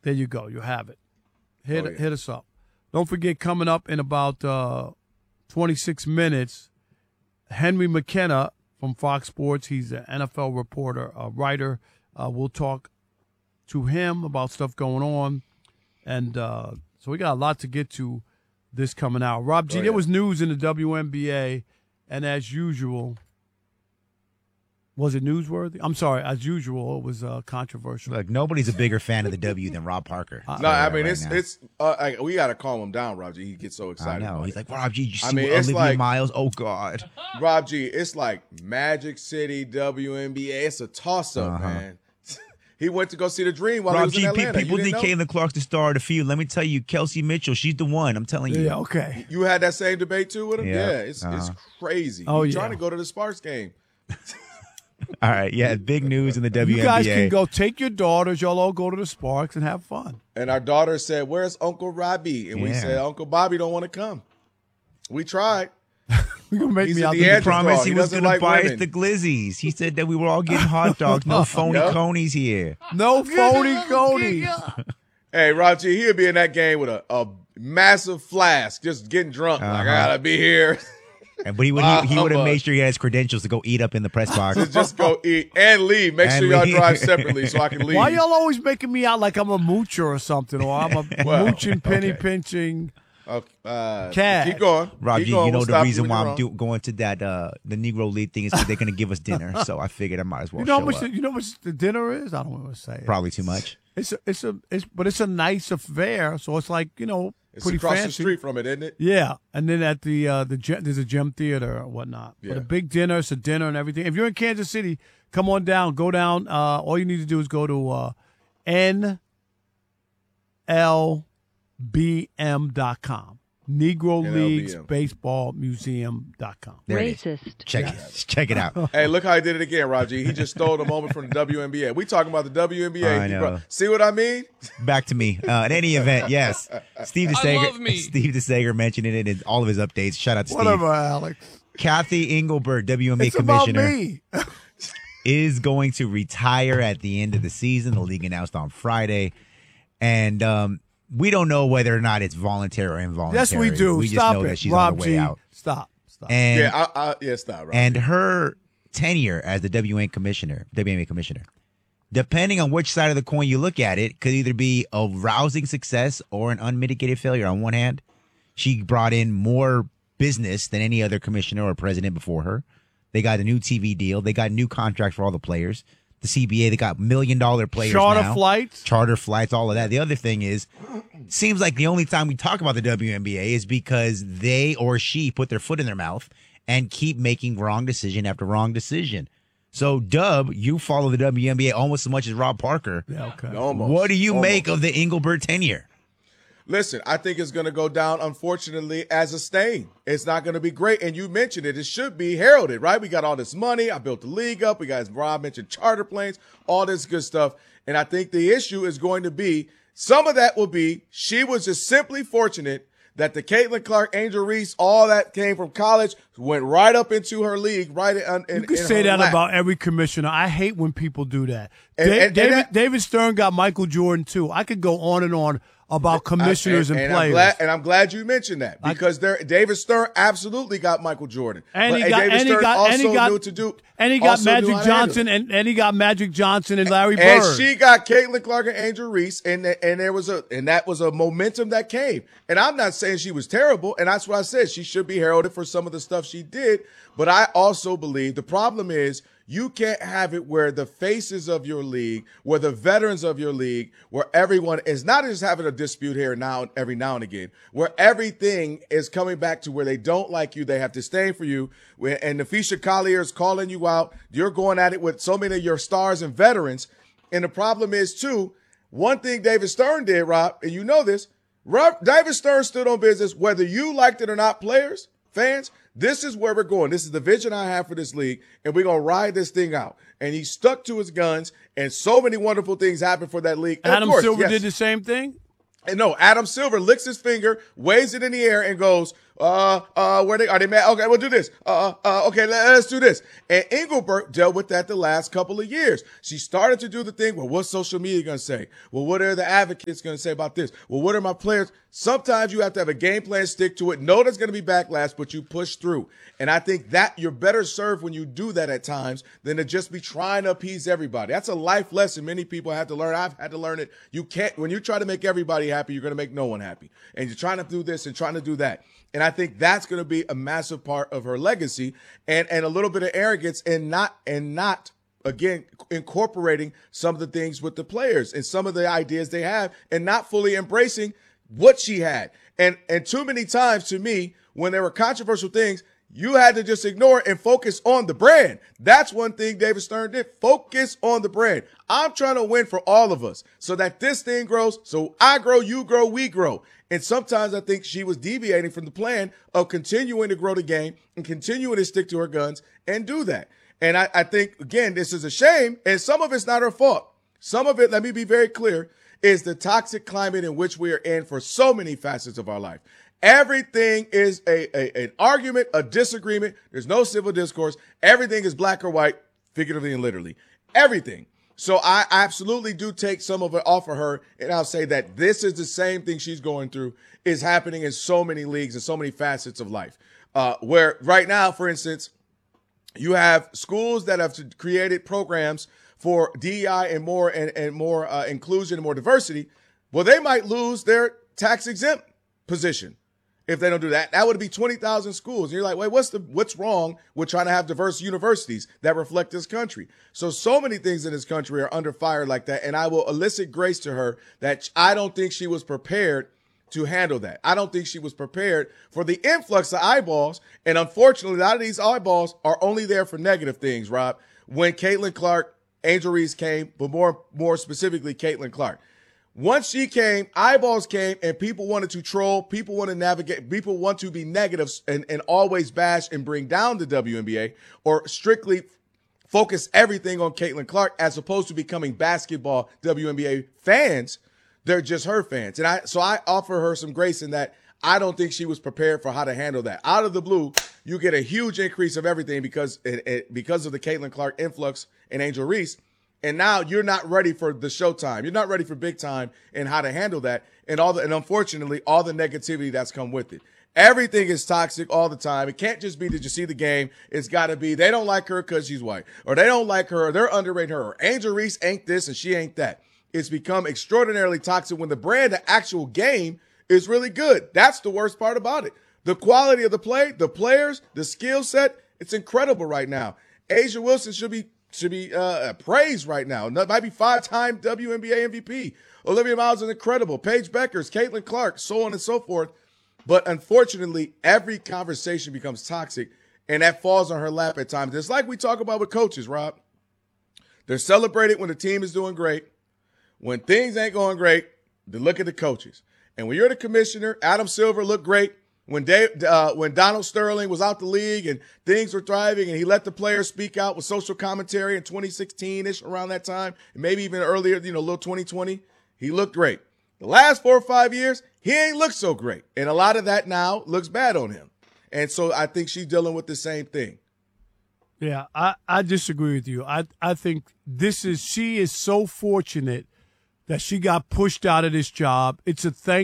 There you go. You have it. Hit us up. Don't forget, coming up in about 26 minutes, Henry McKenna from Fox Sports. He's an NFL reporter, a writer. We'll talk to him about stuff going on. And so we got a lot to get to this coming out. Rob G, there was news in the WNBA, and as usual, was it newsworthy? I'm sorry, as usual, it was controversial. Look, nobody's a bigger fan of the W than Rob Parker. No, I mean, it's we got to calm him down, Rob G. He gets so excited. I know. He's like, Rob G, you see it's Olivia like, Miles? Oh, God. Rob G, it's like Magic City, WNBA. It's a toss-up, man. He went to go see the Dream while Rob he was in Atlanta. People think Caitlin Clark's the star of the field. Let me tell you, Kelsey Mitchell, she's the one. I'm telling you. Yeah, okay. You had that same debate, too, with him? Yeah, it's crazy. Oh, He's trying to go to the Sparks game. All right, yeah, big news in the WNBA. You guys can go take your daughters. Y'all all go to the Sparks and have fun. And our daughter said, "Where's Uncle Robbie?" And we said, "Uncle Bobby don't want to come." We tried. You're gonna make He's me a out. D'Angelo He promised he was going to buy us women. the glizzies. He said that we were all getting hot dogs. No phony conies here. No phony conies. Hey, Rob G, he'll be in that game with a massive flask, just getting drunk. Like, I gotta be here. But he would have made sure he had his credentials to go eat up in the press box. To just go eat and leave. Make sure y'all drive separately so I can leave. Why y'all always making me out like I'm a moocher or something, or I'm a mooching, penny pinching? Keep going. Rob, Keep you going. know We'll the stop reason you why when I'm you're wrong. going to that the Negro League thing is because they're going to give us dinner. So I figured I might as well You know show how much? up. You know how much the dinner is? I don't want to say it. Probably too much. But it's a nice affair. So it's like It's pretty across fancy. the street from it, isn't it? Yeah, and then at there's a gym theater or whatnot. Yeah. But a big dinner, it's a dinner and everything. If you're in Kansas City, come on down. Go down. All you need to do is go to NLBM.com. Negro Leagues Baseball Museum.com. Racist. Check it out. Hey, look how he did it again, Raji. He just stole the moment from the WNBA. We talking about the WNBA. I know. See what I mean? Back to me. In any event, yes. Steve love me. DeSager mentioned it in all of his updates. Shout out to Whatever, Steve. Alex. Kathy Engelbert, WNBA It's about commissioner, me. is going to retire at the end of the season. The league announced on Friday. And we don't know whether or not it's voluntary or involuntary. Yes, we do. We Stop just know it. that she's Rob on the way G. out. Stop. And Stop, Rob. And her tenure as the WNBA commissioner, depending on which side of the coin you look at it, could either be a rousing success or an unmitigated failure. On one hand, she brought in more business than any other commissioner or president before her. They got a new TV deal. They got new contracts for all the players. The CBA, they got $1 million players Charter now. Charter flights, all of that. The other thing is, seems like the only time we talk about the WNBA is because they or she put their foot in their mouth and keep making wrong decision after wrong decision. So, Dub, you follow the WNBA almost as much as Rob Parker. Yeah, okay. Almost. What do you make of the Engelbert tenure? Listen, I think it's going to go down, unfortunately, as a stain. It's not going to be great. And you mentioned it. It should be heralded, right? We got all this money. I built the league up. We got, as Rob mentioned, charter planes, all this good stuff. And I think the issue is going to be, some of that will be, she was just simply fortunate that the Caitlin Clark, Angel Reese, all that came from college, went right up into her league, right in You can say that about every commissioner. I hate when people do that. And David Stern got Michael Jordan, too. I could go on and on about commissioners and players. I'm glad you mentioned that, because David Stern absolutely got Michael Jordan. And he got Magic Johnson and he got Magic Johnson and Larry Bird. And she got Caitlin Clark and Angel Reese, and that was a momentum that came. And I'm not saying she was terrible, and that's what I said. She should be heralded for some of the stuff she did. But I also believe the problem is, you can't have it where the faces of your league, where the veterans of your league, where everyone is not just having a dispute here every now and again, where everything is coming back to where they don't like you, they have disdain for you, and Nafisha Collier is calling you out. You're going at it with so many of your stars and veterans. And the problem is, too, one thing David Stern did, Rob, and you know this, David Stern stood on business, whether you liked it or not, players, fans. This is where we're going. This is the vision I have for this league, and we're going to ride this thing out. And he stuck to his guns, and so many wonderful things happened for that league. And Adam of course, Silver yes. did the same thing? And no, Adam Silver licks his finger, waves it in the air, and goes, Where are they mad? Okay, we'll do this. Okay, let's do this. And Engelbert dealt with that the last couple of years. She started to do the thing. Well, what's social media going to say? Well, what are the advocates going to say about this? Well, what are my players? Sometimes you have to have a game plan, stick to it. Know there's going to be backlash, but you push through. And I think that you're better served when you do that at times than to just be trying to appease everybody. That's a life lesson many people have to learn. I've had to learn it. You can't, when you try to make everybody happy, you're going to make no one happy. And you're trying to do this and trying to do that. And I think that's going to be a massive part of her legacy and a little bit of arrogance and not again, incorporating some of the things with the players and some of the ideas they have and not fully embracing what she had. And too many times to me, when there were controversial things, you had to just ignore it and focus on the brand. That's one thing David Stern did. Focus on the brand. I'm trying to win for all of us so that this thing grows. So I grow, you grow, we grow. And sometimes I think she was deviating from the plan of continuing to grow the game and continuing to stick to her guns and do that. And I think, again, this is a shame. And some of it's not her fault. Some of it, let me be very clear, is the toxic climate in which we are in for so many facets of our life. Everything is an argument, a disagreement. There's no civil discourse. Everything is black or white, figuratively and literally. Everything. So I absolutely do take some of it off of her, and I'll say that this is the same thing she's going through is happening in so many leagues and so many facets of life. Where right now, for instance, you have schools that have created programs for DEI and more inclusion and more diversity. Well, they might lose their tax exempt position if they don't do that. That would be 20,000 schools. And you're like, wait, what's wrong with trying to have diverse universities that reflect this country? So many things in this country are under fire like that. And I will elicit grace to her that I don't think she was prepared to handle that. I don't think she was prepared for the influx of eyeballs. And unfortunately, a lot of these eyeballs are only there for negative things, Rob. When Caitlin Clark, Angel Reese came, but more specifically, Caitlin Clark. Once she came, eyeballs came, and people wanted to troll, people want to navigate, people want to be negative and always bash and bring down the WNBA or strictly focus everything on Caitlin Clark as opposed to becoming basketball WNBA fans. They're just her fans. And so I offer her some grace in that I don't think she was prepared for how to handle that. Out of the blue, you get a huge increase of everything because of the Caitlin Clark influx and Angel Reese. And now you're not ready for the showtime. You're not ready for big time and how to handle that. And unfortunately, all the negativity that's come with it. Everything is toxic all the time. It can't just be, did you see the game? It's got to be, they don't like her because she's white, or they don't like her, or they're underrating her, or Angel Reese ain't this and she ain't that. It's become extraordinarily toxic when the brand, the actual game is really good. That's the worst part about it. The quality of the play, the players, the skill set, it's incredible right now. A'ja Wilson should be praised right now. Might be 5-time WNBA MVP. Olivia Miles is incredible. Paige Beckers, Caitlin Clark, so on and so forth. But unfortunately, every conversation becomes toxic, and that falls on her lap at times. It's like we talk about with coaches, Rob. They're celebrated when the team is doing great. When things ain't going great, they look at the coaches. And when you're the commissioner, Adam Silver looked great. When Donald Sterling was out the league and things were thriving and he let the players speak out with social commentary in 2016-ish, around that time, and maybe even earlier, little 2020, he looked great. The last 4 or 5 years, he ain't looked so great. And a lot of that now looks bad on him. And so I think she's dealing with the same thing. Yeah, I disagree with you. I think she is so fortunate that she got pushed out of this job. It's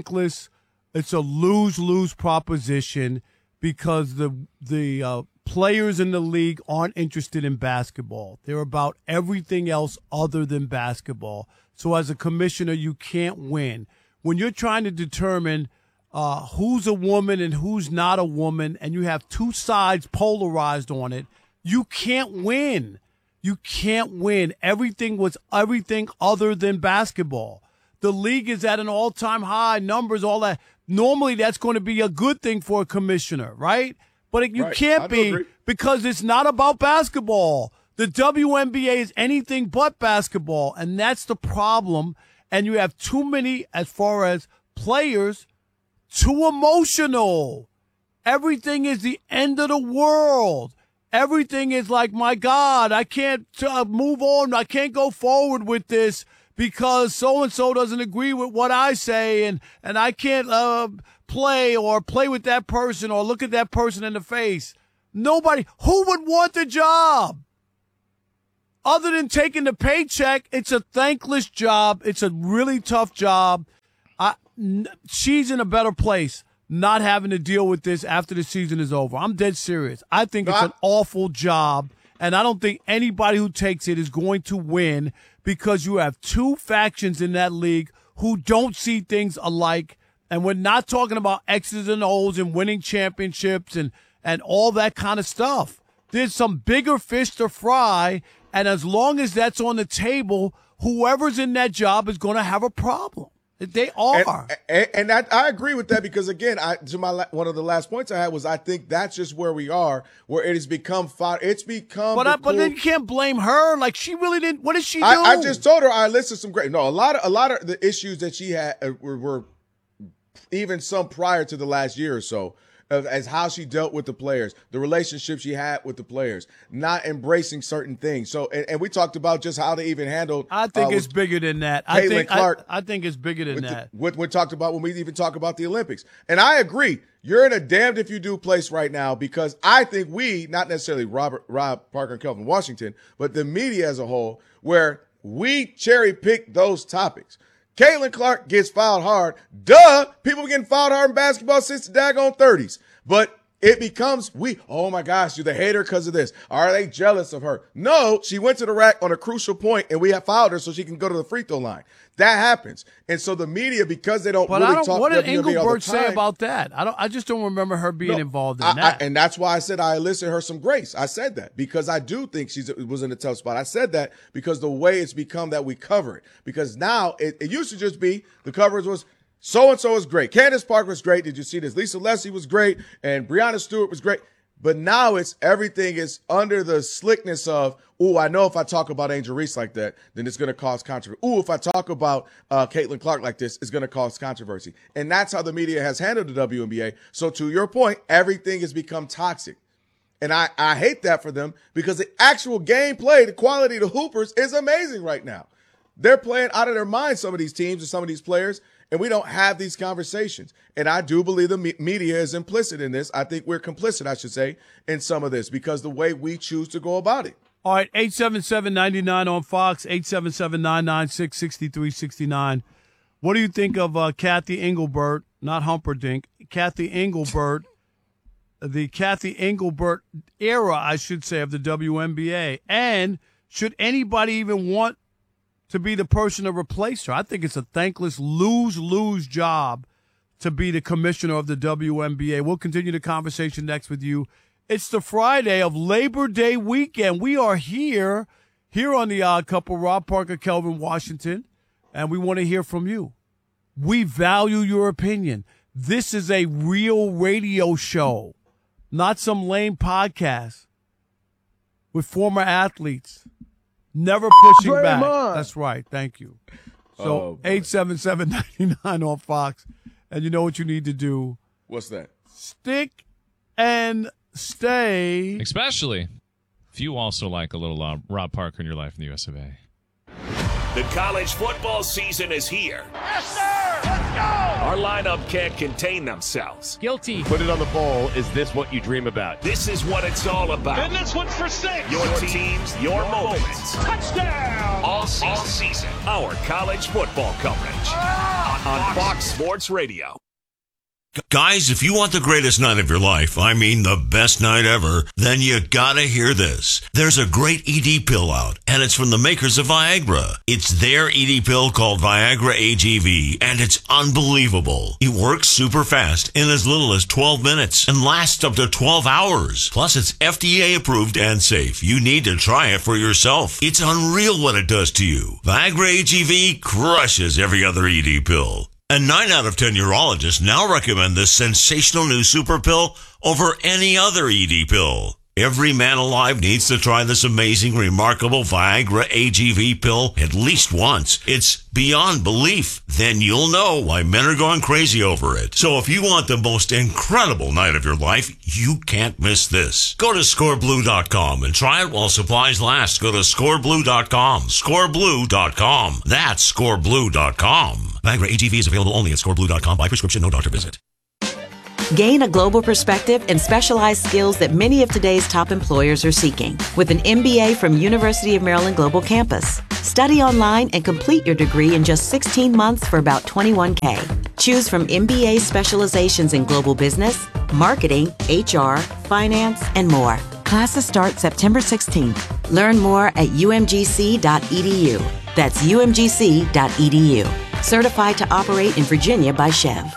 a lose-lose proposition because the players in the league aren't interested in basketball. They're about everything else other than basketball. So as a commissioner, you can't win. When you're trying to determine who's a woman and who's not a woman, and you have two sides polarized on it, you can't win. You can't win. Everything was everything other than basketball. The league is at an all-time high, numbers, all that. Normally, that's going to be a good thing for a commissioner, right? But you can't be because it's not about basketball. The WNBA is anything but basketball, and that's the problem. And you have too many, as far as players, too emotional. Everything is the end of the world. Everything is like, my God, I can't move on. I can't go forward with this because so-and-so doesn't agree with what I say, and I can't play with that person or look at that person in the face. Nobody. Who would want the job? Other than taking the paycheck, it's a thankless job. It's a really tough job. She's in a better place not having to deal with this after the season is over. I'm dead serious. I think it's an awful job, and I don't think anybody who takes it is going to win because you have two factions in that league who don't see things alike, and we're not talking about X's and O's and winning championships and all that kind of stuff. There's some bigger fish to fry, and as long as that's on the table, whoever's in that job is going to have a problem. They are. And I agree with that because, again, one of the last points I had was I think that's just where we are, where it has become It's become. But then you can't blame her. Like, she really didn't. What did she do? I just told her I listed some great. No, a lot of the issues that she had were even some prior to the last year or so. As how she dealt with the players, the relationship she had with the players, not embracing certain things. So, and we talked about just how they even handled. I think it's bigger than that. Caitlin Clark. I think it's bigger than that. We talked about when we even talk about the Olympics. And I agree. You're in a damned if you do place right now because I think we, not necessarily Rob Parker and Kelvin Washington, but the media as a whole, where we cherry pick those topics. Caitlin Clark gets fouled hard. Duh! People getting fouled hard in basketball since the daggone 30s. But it becomes, oh my gosh, do they hate her because of this? Are they jealous of her? No, she went to the rack on a crucial point and we have fouled her so she can go to the free throw line. That happens. And so the media, because they don't really talk what did WNBA all the Engelbert time, say about that? I just don't remember her being involved in that. And that's why I said I enlisted her some grace. I said that because I do think she was in a tough spot. I said that because the way it's become that we cover it. Because now it used to just be the coverage was so-and-so is great. Candace Parker was great. Did you see this? Lisa Leslie was great. And Breanna Stewart was great. But now everything is under the slickness of, I know if I talk about Angel Reese like that, then it's going to cause controversy. If I talk about Caitlin Clark like this, it's going to cause controversy. And that's how the media has handled the WNBA. So to your point, everything has become toxic. And I hate that for them because the actual gameplay, the quality of the hoopers is amazing right now. They're playing out of their minds, some of these teams and some of these players, and we don't have these conversations. And I do believe the media is implicit in this. I think we're complicit, I should say, in some of this because the way we choose to go about it. All right, 877-99 on Fox, 877-996-6369. What do you think of Kathy Engelbert, not Humperdinck, Kathy Engelbert, the Kathy Engelbert era, I should say, of the WNBA? And should anybody even want to be the person to replace her? I think it's a thankless lose-lose job to be the commissioner of the WNBA. We'll continue the conversation next with you. It's the Friday of Labor Day weekend. We are here on The Odd Couple, Rob Parker, Kelvin Washington, and we want to hear from you. We value your opinion. This is a real radio show, not some lame podcast with former athletes. Never pushing back. That's right. Thank you. So 877-99 on Fox. And you know what you need to do. What's that? Stick and stay. Especially if you also like a little Rob Parker in your life in the US of A. The college football season is here. Yes, sir! Let's go! Our lineup can't contain themselves. Guilty. Put it on the bowl. Is this what you dream about? This is what it's all about. And this one's for 6. Your teams, your moments. Touchdown! All season. Our college football coverage on Fox Sports Radio. Guys, if you want the greatest night of your life, I mean the best night ever, then you gotta hear this. There's a great ED pill out, and it's from the makers of Viagra. It's their ED pill called Viagra AGV, and it's unbelievable. It works super fast in as little as 12 minutes and lasts up to 12 hours. Plus, it's FDA approved and safe. You need to try it for yourself. It's unreal what it does to you. Viagra AGV crushes every other ED pill. And 9 out of 10 urologists now recommend this sensational new super pill over any other ED pill. Every man alive needs to try this amazing, remarkable Viagra AGV pill at least once. It's beyond belief. Then you'll know why men are going crazy over it. So if you want the most incredible night of your life, you can't miss this. Go to scoreblue.com and try it while supplies last. Go to scoreblue.com. Scoreblue.com. That's scoreblue.com. Viagra AGV is available only at scoreblue.com by prescription, no doctor visit. Gain a global perspective and specialized skills that many of today's top employers are seeking with an MBA from University of Maryland Global Campus. Study online and complete your degree in just 16 months for about $21,000. Choose from MBA specializations in global business, marketing, HR, finance, and more. Classes start September 16th. Learn more at umgc.edu. That's umgc.edu. Certified to operate in Virginia by Chev.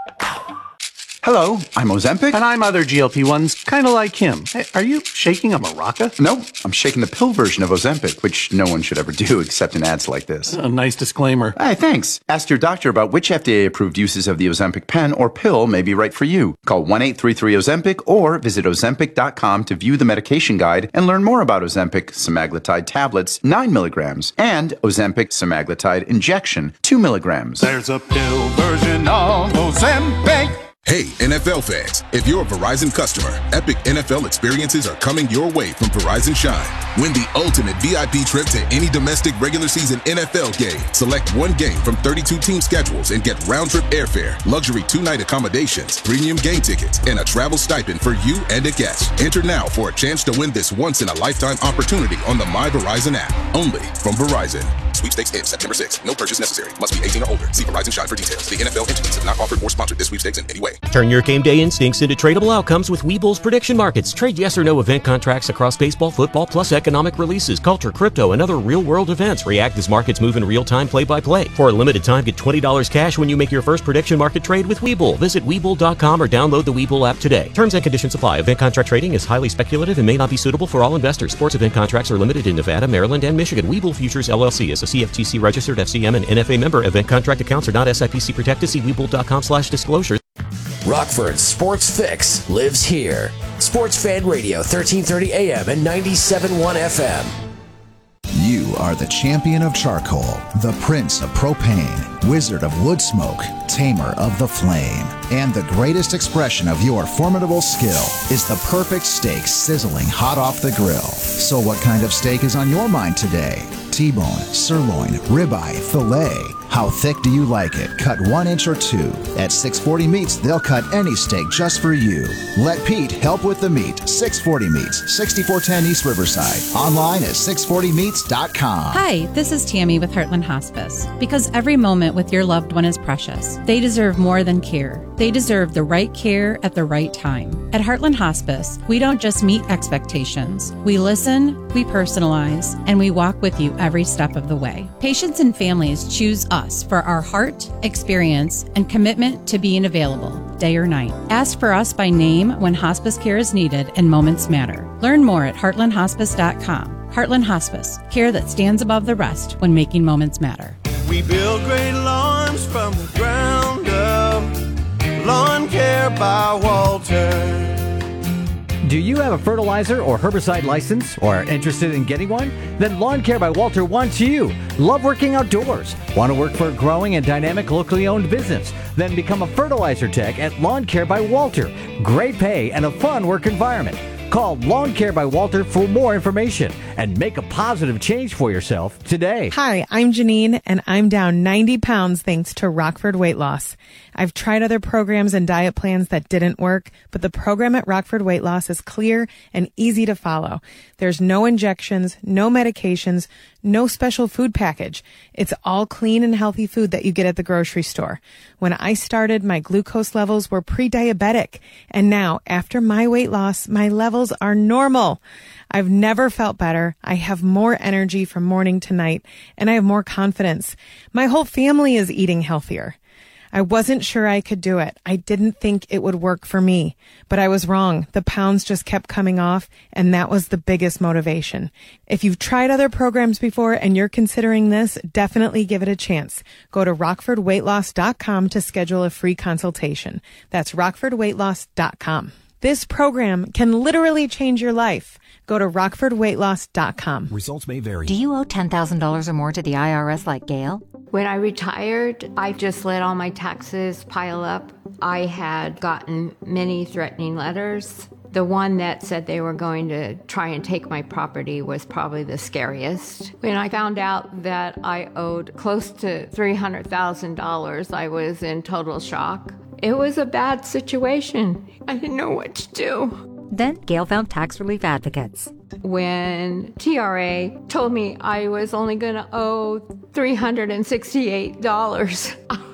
Hello, I'm Ozempic. And I'm other GLP-1s, kind of like him. Hey, are you shaking a maraca? No, I'm shaking the pill version of Ozempic, which no one should ever do except in ads like this. A nice disclaimer. Hey, thanks. Ask your doctor about which FDA-approved uses of the Ozempic pen or pill may be right for you. Call 1-833-OZEMPIC or visit Ozempic.com to view the medication guide and learn more about Ozempic semaglutide tablets, 9 milligrams, and Ozempic semaglutide injection, 2 milligrams. There's a pill version of Ozempic. Hey, NFL fans, if you're a Verizon customer, epic NFL experiences are coming your way from Verizon Shine. Win the ultimate VIP trip to any domestic regular season NFL game. Select one game from 32 team schedules and get round-trip airfare, luxury 2-night accommodations, premium game tickets, and a travel stipend for you and a guest. Enter now for a chance to win this once-in-a-lifetime opportunity on the My Verizon app. Only from Verizon. Sweepstakes ends September 6th. No purchase necessary. Must be 18 or older. See Verizon Shine for details. The NFL entities have not offered or sponsored this sweepstakes in any way. Turn your game day instincts into tradable outcomes with Webull's prediction markets. Trade yes or no event contracts across baseball, football, plus economic releases, culture, crypto, and other real-world events. React as markets move in real time, play-by-play. For a limited time, get $20 cash when you make your first prediction market trade with Webull. Visit Webull.com or download the Webull app today. Terms and conditions apply. Event contract trading is highly speculative and may not be suitable for all investors. Sports event contracts are limited in Nevada, Maryland, and Michigan. Webull Futures LLC is a CFTC registered FCM and NFA member. Event contract accounts are not SIPC protected. See Webull.com/disclosure. Rockford's Sports Fix lives here. Sports Fan Radio, 1330 AM and 97.1 FM. You are the champion of charcoal, the prince of propane, wizard of wood smoke, tamer of the flame. And the greatest expression of your formidable skill is the perfect steak sizzling hot off the grill. So what kind of steak is on your mind today? T-bone, sirloin, ribeye, filet. How thick do you like it? Cut 1 inch or 2. At 640 Meats, they'll cut any steak just for you. Let Pete help with the meat. 640 Meats, 6410 East Riverside. Online at 640meats.com. Hi, this is Tammy with Heartland Hospice. Because every moment with your loved one is precious. They deserve more than care. They deserve the right care at the right time. At Heartland Hospice, we don't just meet expectations. We listen, we personalize, and we walk with you every step of the way. Patients and families choose us for our heart, experience, and commitment to being available, day or night. Ask for us by name when hospice care is needed and moments matter. Learn more at heartlandhospice.com. Heartland Hospice, care that stands above the rest when making moments matter. We build great lawns from the ground up. Lawn Care by Walter. Do you have a fertilizer or herbicide license or are interested in getting one? Then Lawn Care by Walter wants you. Love working outdoors? Want to work for a growing and dynamic locally owned business? Then become a fertilizer tech at Lawn Care by Walter. Great pay and a fun work environment. Call Lawn Care by Walter for more information and make a positive change for yourself today. Hi, I'm Janine, and I'm down 90 pounds thanks to Rockford Weight Loss. I've tried other programs and diet plans that didn't work, but the program at Rockford Weight Loss is clear and easy to follow. There's no injections, no medications, no special food package. It's all clean and healthy food that you get at the grocery store. When I started, my glucose levels were pre-diabetic, and now, after my weight loss, my levels are normal. I've never felt better. I have more energy from morning to night, and I have more confidence. My whole family is eating healthier. I wasn't sure I could do it. I didn't think it would work for me, but I was wrong. The pounds just kept coming off, and that was the biggest motivation. If you've tried other programs before and you're considering this, definitely give it a chance. Go to rockfordweightloss.com to schedule a free consultation. That's rockfordweightloss.com. This program can literally change your life. Go to rockfordweightloss.com. Results may vary. Do you owe $10,000 or more to the IRS like Gail? When I retired, I just let all my taxes pile up. I had gotten many threatening letters. The one that said they were going to try and take my property was probably the scariest. When I found out that I owed close to $300,000, I was in total shock. It was a bad situation. I didn't know what to do. Then Gail found Tax Relief Advocates. When TRA told me I was only going to owe $368, I